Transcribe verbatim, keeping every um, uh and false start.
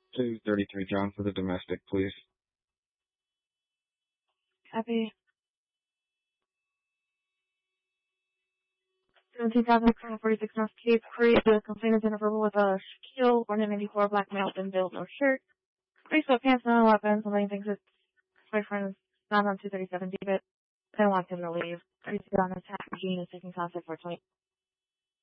two thirty-three John for the domestic, please. Copy. seventeen thousand forty-six North Cape Creek. The complainant is verbal with a Shaquille, born in ninety-four, black male, thin build, no shirt. Three sweatpants, no weapons. Somebody thinks it's boyfriend's not on two thirty-seven David. They want him to leave. thirty-two on attack. Gene is taking concept for twenty.